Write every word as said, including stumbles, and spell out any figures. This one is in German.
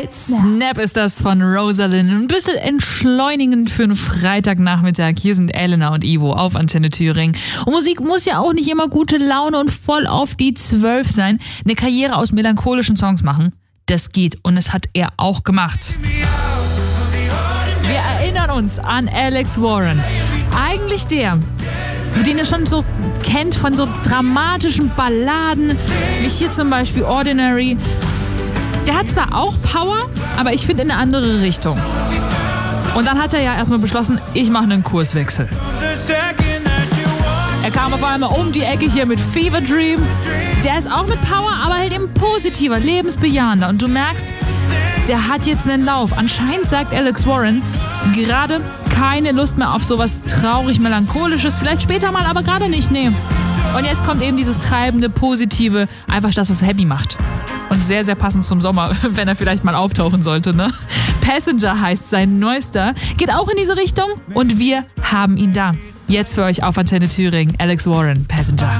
Snap ist das von Rosalind. Ein bisschen entschleunigend für einen Freitagnachmittag. Hier sind Elena und Ivo auf Antenne Thüringen. Und Musik muss ja auch nicht immer gute Laune und voll auf die Zwölf sein. Eine Karriere aus melancholischen Songs machen, das geht. Und das hat er auch gemacht. Wir erinnern uns an Alex Warren. Eigentlich der, den ihr schon so kennt von so dramatischen Balladen, wie hier zum Beispiel Ordinary. Der hat zwar auch Power, aber ich finde in eine andere Richtung. Und dann hat er ja erstmal beschlossen, ich mache einen Kurswechsel. Er kam auf einmal um die Ecke hier mit Fever Dream. Der ist auch mit Power, aber halt eben positiver, lebensbejahender. Und du merkst, der hat jetzt einen Lauf. Anscheinend sagt Alex Warren gerade keine Lust mehr auf sowas traurig-melancholisches. Vielleicht später mal, aber gerade nicht, nee. Und jetzt kommt eben dieses treibende, positive, einfach das, was happy macht. Und sehr, sehr passend zum Sommer, wenn er vielleicht mal auftauchen sollte, ne? Passenger heißt sein neuester, geht auch in diese Richtung und wir haben ihn da. Jetzt für euch auf Antenne Thüringen, Alex Warren, Passenger.